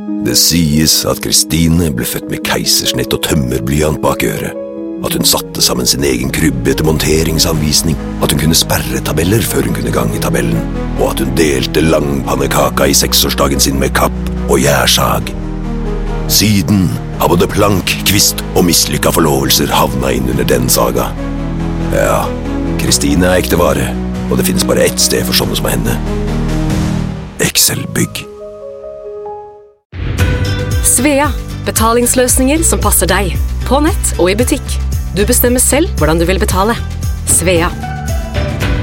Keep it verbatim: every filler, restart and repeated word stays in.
Det sies at Kristine ble født med keisersnitt og tømmerblyant bak øret. At hun satte sammen sin egen krybbe etter monteringsanvisning. At hun kunne sperre tabeller før hun kunne gange tabellen. Og at hun delte langpannekaka i seksårsdagen sin med kapp og gjærsag. Siden har både plank, kvist og mislykka forlovelser havna inn under den saga. Ja, Kristine er ekte vare, og det finnes bare ett sted for sånne som henne. Excel-bygg. Svea, betalingsløsninger som passer deg, på nett og i butikk. Du bestemmer selv hvordan du vil betale. Svea.